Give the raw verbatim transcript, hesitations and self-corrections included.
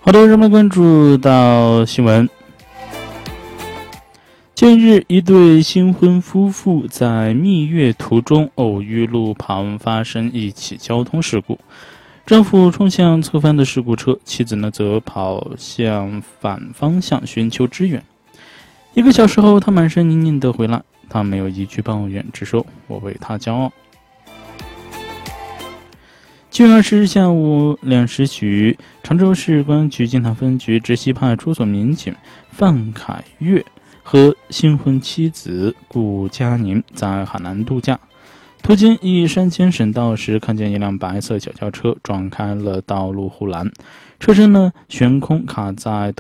好的，让我们关注到新闻。近日，一对新婚夫妇在蜜月途中偶遇路旁发生一起交通事故，丈夫冲向侧翻的事故车，妻子呢则跑向反方向寻求支援。一个小时后，他满身泥泞地回来，他没有一句抱怨，只说我为他骄傲。七月二十日下午两时许，常州市公安局经塘分局直西派出所民警范凯月和新婚妻子顾佳宁在海南度假，途经一山间省道时，看见一辆白色小轿车撞开了道路护栏，车身呢悬空卡在